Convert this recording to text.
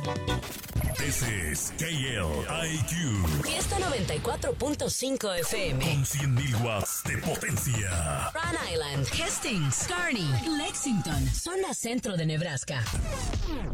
This is KLIQ. Fiesta 94.5 FM. Con 100.000 watts de potencia. Rhode Island, Hastings, Kearney, Lexington, zona centro de Nebraska.